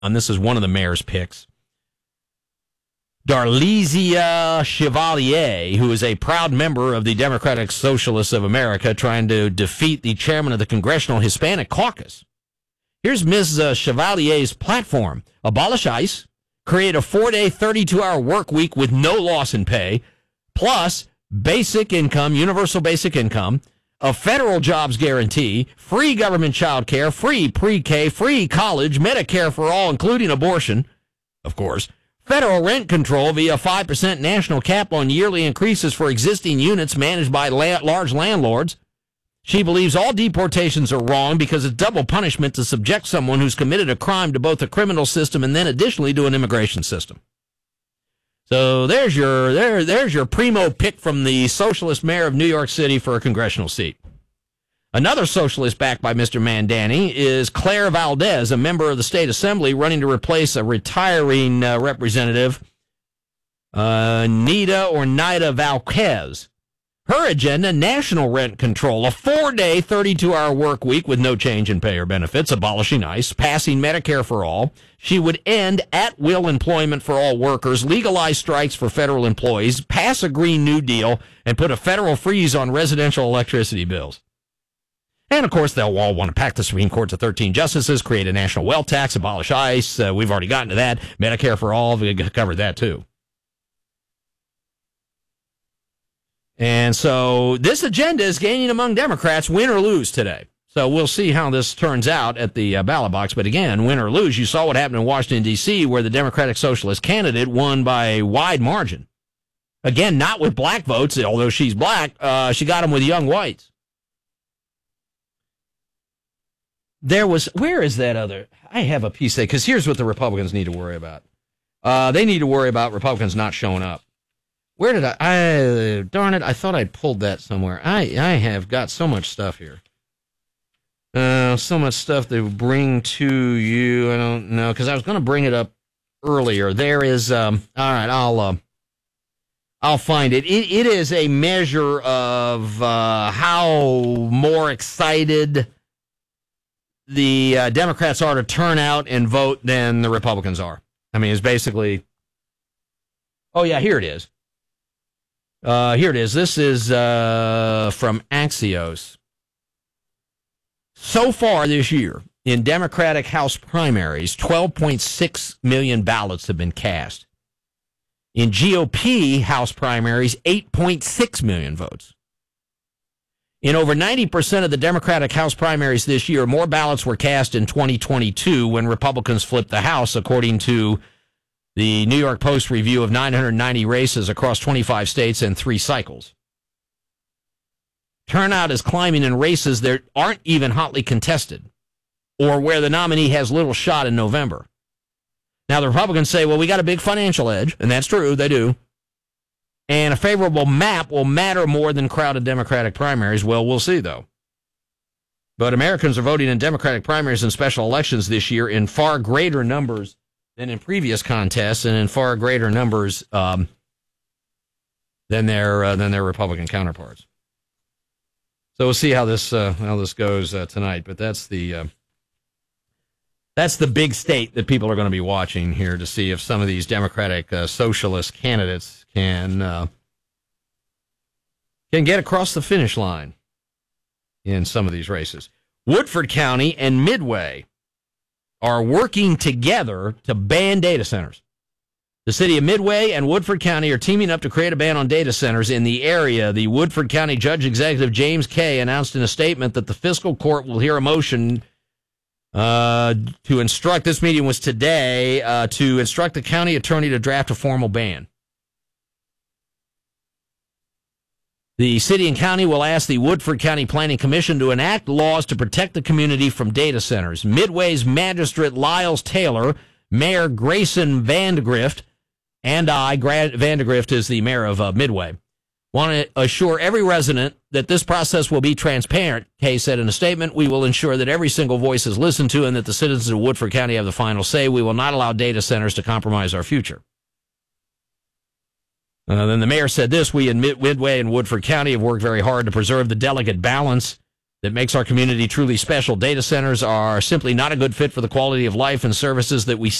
and this is one of the mayor's picks, Darlisia Chevalier, who is a proud member of the Democratic Socialists of America, trying to defeat the chairman of the Congressional Hispanic Caucus. Here's Ms. Chevalier's platform. Abolish ICE, create a 4-day, 32-hour work week with no loss in pay, plus basic income, universal basic income, a federal jobs guarantee, free government child care, free pre-K, free college, Medicare for all, including abortion, of course, federal rent control via 5% national cap on yearly increases for existing units managed by large landlords. She believes all deportations are wrong because it's double punishment to subject someone who's committed a crime to both the criminal system and then additionally to an immigration system. So there's your primo pick from the socialist mayor of New York City for a congressional seat. Another socialist backed by Mr. Mandani is Claire Valdez, a member of the state assembly running to replace a retiring representative, Nida Valquez. Her agenda, national rent control, a 4-day, 32-hour work week with no change in pay or benefits, abolishing ICE, passing Medicare for all. She would end at-will employment for all workers, legalize strikes for federal employees, pass a Green New Deal, and put a federal freeze on residential electricity bills. And, of course, they'll all want to pack the Supreme Court to 13 justices, create a national wealth tax, abolish ICE. We've already gotten to that. Medicare for all, we covered that, too. And so this agenda is gaining among Democrats, win or lose today. So we'll see how this turns out at the ballot box. But again, win or lose, you saw what happened in Washington, D.C., where the Democratic Socialist candidate won by a wide margin. Again, not with black votes, although she's black. She got them with young whites. Where is that other? I have a piece there, because here's what the Republicans need to worry about. They need to worry about Republicans not showing up. Where did darn it, I thought I'd pulled that somewhere. I have got so much stuff here. So much stuff to bring to you. I don't know, because I was going to bring it up earlier. There is, all right, I'll find it. It is a measure of how more excited the Democrats are to turn out and vote than the Republicans are. I mean, it's basically, oh yeah, here it is. This is from Axios. So far this year, in Democratic House primaries, 12.6 million ballots have been cast. In GOP House primaries, 8.6 million votes. In over 90% of the Democratic House primaries this year, more ballots were cast in 2022 when Republicans flipped the House, according to the New York Post review of 990 races across 25 states and 3 cycles. Turnout is climbing in races that aren't even hotly contested or where the nominee has little shot in November. Now, the Republicans say, well, we got a big financial edge, and that's true, they do. And a favorable map will matter more than crowded Democratic primaries. Well, we'll see, though. But Americans are voting in Democratic primaries and special elections this year in far greater numbers than in previous contests, and in far greater numbers than their Republican counterparts. So we'll see how this goes tonight. But that's the big state that people are going to be watching here to see if some of these Democratic socialist candidates can get across the finish line in some of these races. Woodford County and Midway are working together to ban data centers. The city of Midway and Woodford County are teaming up to create a ban on data centers in the area. The Woodford County Judge Executive James Kay announced in a statement that the fiscal court will hear a motion to instruct, this meeting was today, to instruct the county attorney to draft a formal ban. The city and county will ask the Woodford County Planning Commission to enact laws to protect the community from data centers. Midway's Magistrate Lyles Taylor, Mayor Grayson Vandegrift, and Vandegrift is the mayor of Midway, want to assure every resident that this process will be transparent. Kay said in a statement, we will ensure that every single voice is listened to and that the citizens of Woodford County have the final say. We will not allow data centers to compromise our future. Then the mayor said this, we in Midway and Woodford County have worked very hard to preserve the delicate balance that makes our community truly special. Data centers are simply not a good fit for the quality of life and services that we